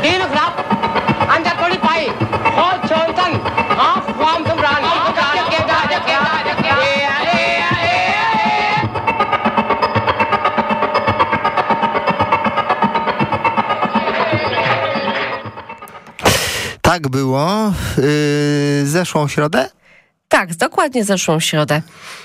ดีนะครับอันจะตัวนี้ไปขอเชิญท่านหาความสำราญจะเก็บได้ Tak było zeszłą środę? Tak, dokładnie zeszłą środę.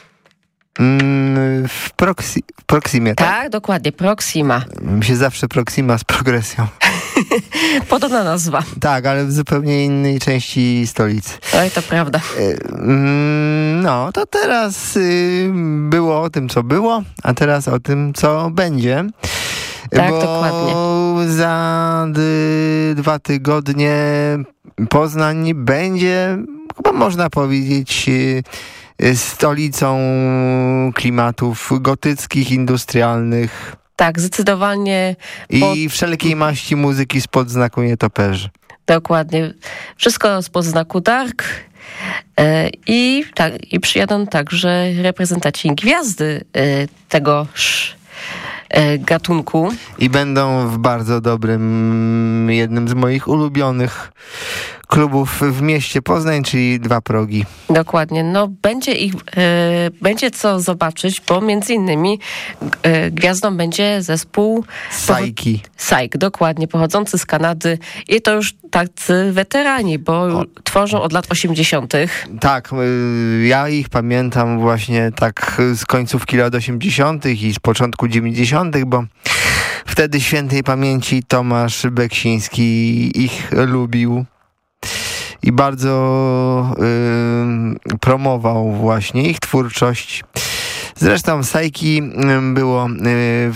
W Proximie, tak? Tak, dokładnie, Proxima. Mi się zawsze Proxima z progresją. Podobna nazwa. Tak, ale w zupełnie innej części stolicy. Oj, to prawda. No, to teraz było o tym, co było, a teraz o tym, co będzie. Tak, bo dokładnie. Za 2 tygodnie Poznań będzie, chyba można powiedzieć, stolicą klimatów gotyckich, industrialnych. Tak, zdecydowanie. I wszelkiej maści muzyki spod znaku nietoperzy. Dokładnie. Wszystko spod znaku Dark. I przyjadą także reprezentanci gwiazdy tegoż gatunku. I będą w bardzo dobrym, jednym z moich ulubionych klubów w mieście Poznań, czyli 2 Progi. Dokładnie. No będzie co zobaczyć, bo między innymi gwiazdą będzie zespół Psyche, dokładnie, pochodzący z Kanady i to już tacy weterani, bo tworzą od lat 80. Tak, ja ich pamiętam właśnie tak z końcówki lat 80. i z początku 90., bo wtedy świętej pamięci Tomasz Beksiński ich lubił i bardzo promował właśnie ich twórczość. Zresztą Psyche było w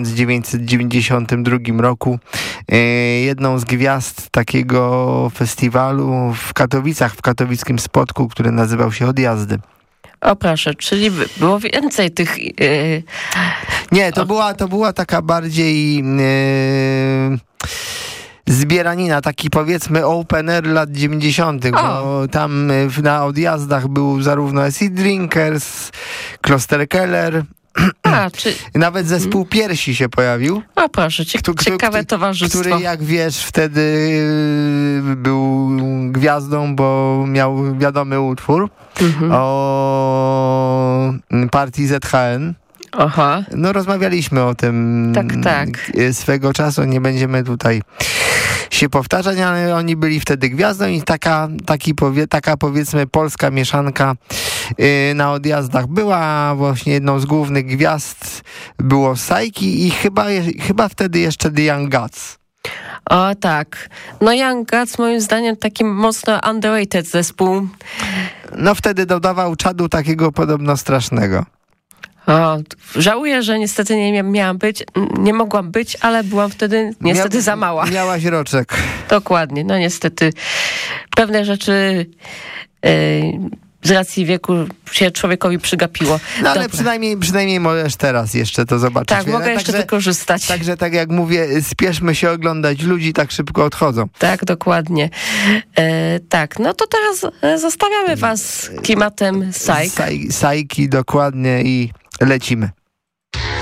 1992 roku jedną z gwiazd takiego festiwalu w Katowicach, w katowickim spotku, który nazywał się Odjazdy. O proszę, czyli było więcej tych... Nie, to była taka bardziej... zbieranina, taki powiedzmy open air lat 90., bo tam na Odjazdach był zarówno Acid Drinkers, Kloster Keller, nawet zespół Piersi się pojawił. O proszę, ciekawe towarzystwo. Który, jak wiesz, wtedy był gwiazdą, bo miał wiadomy utwór o partii ZHN. Aha. No rozmawialiśmy o tym tak. swego czasu, nie będziemy tutaj się powtarzać, ale oni byli wtedy gwiazdą i taka powiedzmy polska mieszanka na Odjazdach była. Właśnie jedną z głównych gwiazd było Psyche i chyba wtedy jeszcze The Young Gods. O tak. No Young Gods moim zdaniem taki mocno underrated zespół. No wtedy dodawał czadu takiego podobno strasznego. O, żałuję, że niestety nie mogłam być, ale byłam wtedy niestety za mała. Miałaś roczek. Dokładnie, no niestety pewne rzeczy z racji wieku się człowiekowi przygapiło. No ale przynajmniej możesz teraz jeszcze to zobaczyć. Tak, mogę jeszcze wykorzystać. Także tak jak mówię, spieszmy się oglądać ludzi, tak szybko odchodzą. Tak, dokładnie. Tak, no to teraz zostawiamy was klimatem Psyche. Psyche, dokładnie, i lecimy.